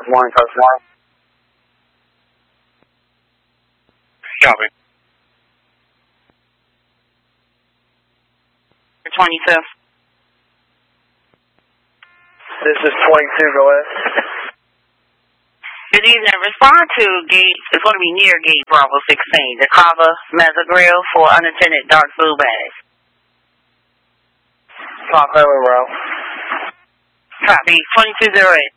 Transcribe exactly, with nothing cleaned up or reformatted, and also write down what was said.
one, code one. Copy. twenty-two. This is twenty-two, go ahead. Good evening. Respond to gate, it's going to be near gate Bravo sixteen, the Cava Meza Grill for unattended dark blue bags. Talk early, bro. Copy, twenty-two oh eight.